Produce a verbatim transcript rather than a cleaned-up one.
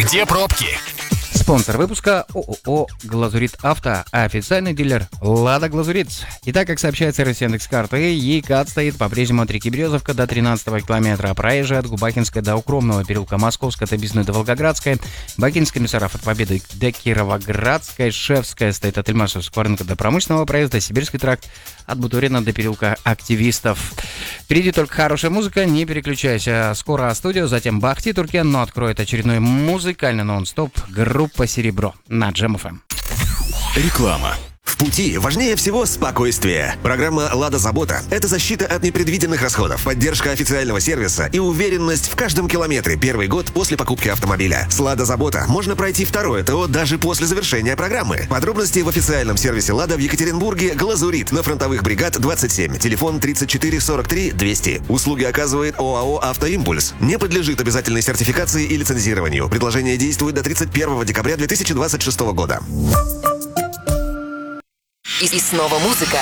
Где пробки? Спонсор выпуска ООО «Глазурит Авто», официальный дилер «Лада Глазурит». Итак, как сообщает сервис Яндекс.Карты, ЕКАТ стоит по-прежнему от реки Березовка до тринадцатого километра, проезжая от Губахинской до Укромного переулка Московской, Табисной до Волгоградской, Бакинский Комиссаров от Победы до Кировоградской, Шефская стоит от Ильмашева Скворенко до Промышленного проезда, Сибирский тракт от Бутурина до переулка Активистов. Впереди только хорошая музыка, не переключайся. Скоро студио, затем Бахти Туркен, но откроет очередной музыкальный нон-стоп группа «Серебро» на Джем эф эм. Реклама. В пути важнее всего спокойствие. Программа «Лада Забота» — это защита от непредвиденных расходов, поддержка официального сервиса и уверенность в каждом километре первый год после покупки автомобиля. С «Лада Забота» можно пройти второе ТО даже после завершения программы. Подробности в официальном сервисе «Лада» в Екатеринбурге «Глазурит» на Фронтовых бригад двадцать семь, телефон тридцать четыре сорок три двести. Услуги оказывает ОАО «Автоимпульс». Не подлежит обязательной сертификации и лицензированию. Предложение действует до тридцать первого декабря две тысячи двадцать шестого года. И, и снова музыка.